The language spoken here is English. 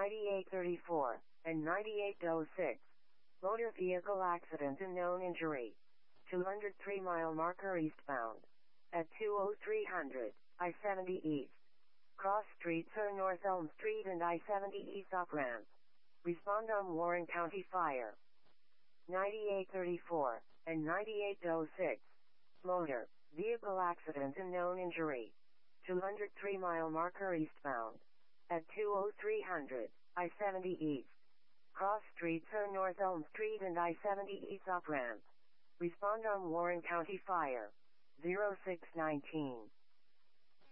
9834, and 9806. Motor vehicle accident and known injury. 203 mile marker eastbound. At 20300, I-70 East. Cross streets are North Elm Street and I-70 East off-ramp. Respond on Warren County Fire. 9834, and 9806. Motor vehicle accident and known injury. 203 mile marker eastbound. At 20300, I-70 East. Cross streets are North Elm Street and I-70 East off-ramp. Respond on Warren County Fire. 0619.